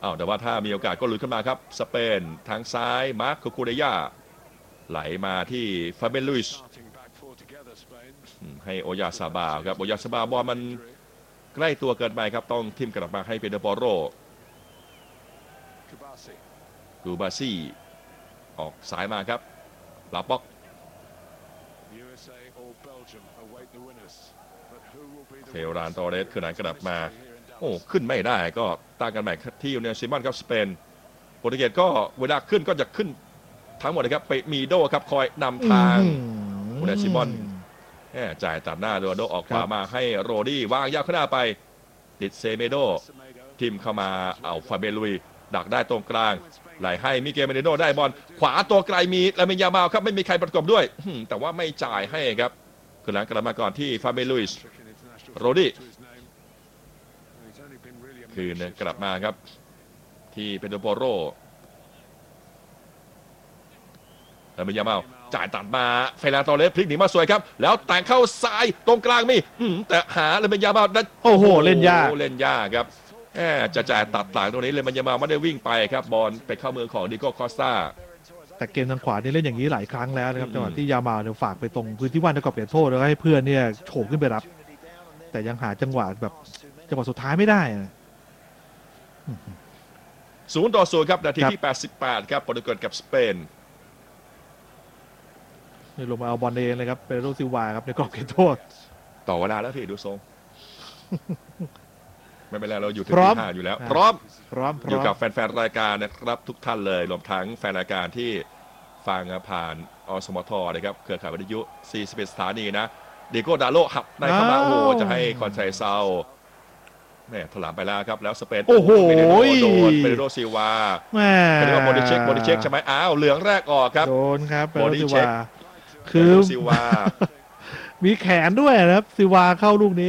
แต่ว่าถ้ามีโอกาสก็ลุยขึ้นมาครับสเปนทางซ้ายมาร์คคูเดย่าไหลมาที่ฟาเบนลุยส์ให้โอยาซาบาครับโอยาซาบาบอลมันใกล้ตัวเกินไปครับต้องทิมกลับมาให้เปโดรปอโรกูบาซี่ออกสายมาครับลาป็อกเฟรานตอเรสคืนไหนกลับมาโอ้ขึ้นไม่ได้ก็ตั้งกันใหม่ที่ยูเนซิมอนครับสเปนโปรตุเกสก็เวลาขึ้นก็จะขึ้นทั้งหมดเลยครับไปมีโดครับคอยนำทางยูเนซิมอนจ่ายตัดหน้าโรโดออกขวามาให้โรดี้วางยาวขึ้นหน้าไปติดเซเมโดทิมเข้ามาเอาฟาเบลุยดักได้ตรงกลางไหลให้มิเกลเมเดโนได้บอลขวาตัวไกลมีลาเมนยามาลครับไม่มีใครประกบด้วยแต่ว่าไม่จ่ายให้ครับคือหลังกลับมาก่อนที่ฟาเบลุยส์โรดี้คืนกลับมาครับที่เปโดรโปโรลาเมนยามาลจ่ายตัดมาเฟรานตอเรสพลิกหนีมาสวยครับแล้วแต่งเข้าซ้ายตรงกลางมีแต่หาลาเมนยามาลโอ้โหเล่นยากครับจะจ่ายตัดหลังตรงนี้เลยมันยังมาไม่ได้วิ่งไปครับบอลไปเข้ามือของดิโก้คอสตาแต่เกมทางขวานี่เล่นอย่างนี้หลายครั้งแล้วนะครับจังหวะที่ยามาเนี่ยฝากไปตรงพื้นที่ว่างในกรอบเขตโทษแล้วให้เพื่อนเนี่ยโฉบขึ้นไปรับแต่ยังหาจังหวะแบบจังหวะสุดท้ายไม่ได้ 0-0ครับนาทีที่88ครับโปรตุเกสกับสเปนนี่ลงมาเอาบอลเองเลยครับเปโดรซิลวาครับในกรอบเขตโทษต่อเวลาแล้วพี่ดูทรงไม่เป็นไรเราอยู่ที่5อยู่แล้วพร้อมอยู่กับแฟนๆรายการนะครับทุกท่านเลยรวมทั้งแฟนรายการที่ฟังผ่านอสมทนะครับเครือข่ายวิทยุ41สถานีนะดิโก้ดาโลหับในเข้ามาโอ้โหจะให้คอนไซเซาถลามไปแล้วครับแล้วสเปนโอ้โหโดนเปโดรซิลวาเป็นว่าโมดิเช็คใช่ไหมเหลืองแรกออกครับโดนครับเปโดรซิลวาคือซิลวามีแขนด้วยนะครับซิลวาเข้าลูกนี้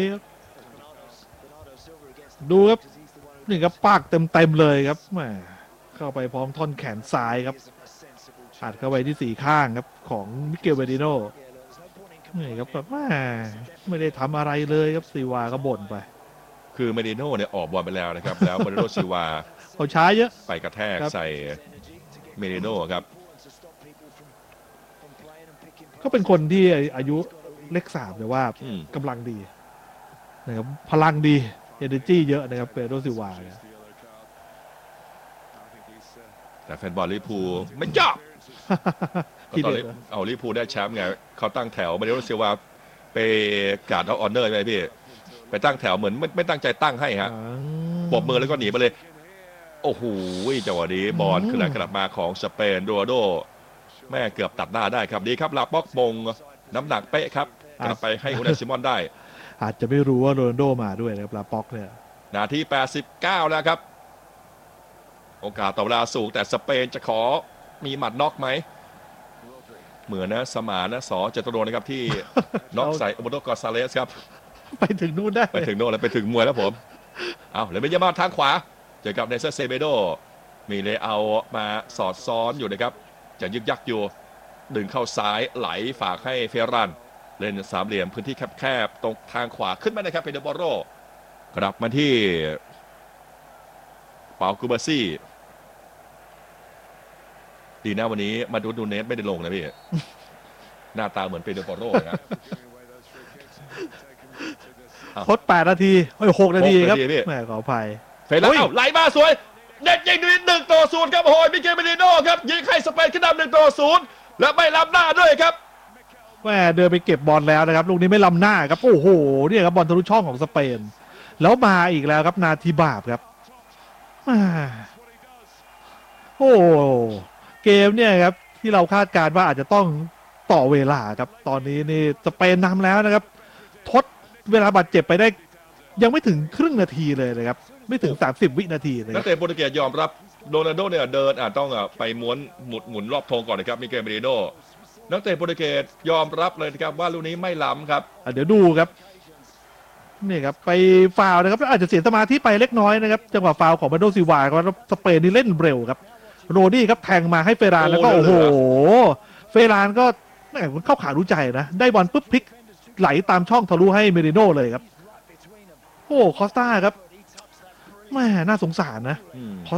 ดูครับนี่ครับปากเต็มเลยครับแหมเข้าไปพร้อมท่อนแขนซ้ายครับอัดเข้าไปที่สี่ข้างครับของมิเกลเบดิโน่นี่ครับแบบไม่ได้ทำอะไรเลยครับซิลวาก็บ่นไปคือเมดิโน่เนี่ยออกบอลไปแล้วนะครับแล้วเมดิโน่ซิลวาเขาช้าเยอะไปกระแทกใส่เมดิโน่ครับก็เป็นคนที่อายุเลข3แต่ว่ากำลังดีนะครับพลังดีenergy เยอะนะครับเปโดรซิลวาแต่แฟนบอลลิเวอร์พูลไม่ยอมก็ตอนนี้เอาลิเวอร์พูลได้แชมป์ไงเขาตั้งแถวเปโดรซิลวาไปการ์ดออเนอร์ใช่ไหมพี่ไปตั้งแถวเหมือนไม่ตั้งใจตั้งให้ฮะปรบมือแล้วก็หนีไปเลยโอ้โหจังหวะนี้บอลคือหลังกลับมาของสเปนโรนัลโดแม่เกือบตัดหน้าได้ครับดีครับลาป็อกมงน้ำหนักเป๊ะครับกลับไปให้อูนาซิมอนได้อาจจะไม่รู้ว่าโรนัลโดมาด้วยนะครับลาป็อกเนี่ยนาที89แล้วครับโอกาสต่อเวลาสูงแต่สเปนจะขอมีหมัดน็อกไหมเหมือนนะสมานนะสอจตุรงค์นะครับที่น็อกใส่โอโมโดกอซาเลสครับไปถึงนู่นได้ไปถึงโน่นแล้วไปถึงมวยแล้วผมเลยเป็นยามาทางขวาเจอกับเนเซอร์เซเบโดมีเลเอามาสอดซ้อนอยู่นะครับจะยึกยักอยู่ดึงเข้าซ้ายไหลฝากให้เฟรันเล่นสามเหลี่ยมพื้นที่แคบๆตรงทางขวาขึ้นมานะครับเปโดรโปโรกลับมาที่เปากูบาซี่ดีนะวันนี้มาดูเนสไม่ได้ลงนะพี่หน้าตาเหมือนเปโดรโปโรนะทด8 นาที6 นาทีครับแหมขออภัยเฟรนไหลมาสวยเด็ดยิง1-0ครับโอ้ยมิเกลเมดิโน่ครับยิงให้สเปนขึ้นนำ1-0และไม่ล้ำหน้าด้วยครับแหมเดินไปเก็บบอลแล้วนะครับลูกนี้ไม่ล้ำหน้าครับโอ้โหนี่ครับบอลทะลุช่องของสเปนแล้วมาอีกแล้วครับนาทีบาปครับโอ้เกมเนี่ยครับที่เราคาดการณ์ว่าอาจจะต้องต่อเวลาครับตอนนี้นี่สเปนนำแล้วนะครับทดเวลาบาดเจ็บไปได้ยังไม่ถึงครึ่งนาทีเลยนะครับไม่ถึง30 วินาทีเลยนักเตะโปรตุเกสยอมรับโรนัลโดเนี่ยเดินต้องไปม้วนหมุนรอบธงก่อนนะครับมิเกลเมดิโน่นักเตะโปรตุเกสยอมรับเลยนะครับว่าลูกนี้ไม่ล้ำครับเดี๋ยวดูครับนี่ครับไปฟาวนะครับอาจจะเสียสมาธิไปเล็กน้อยนะครับจังหวะฟาวของเบโดซิลวาเพราะสเปนนี่เล่นเร็วครับโรดี้ครับแทงมาให้เฟรานแล้วก็โอ้โหเฟรานก็เข้าขารู้ใจนะได้บอลปุ๊บพลิกไหลตามช่องทะลุให้เมดิโน่เลยครับโอ้คอสตาครับแม่น่าสงสารนะ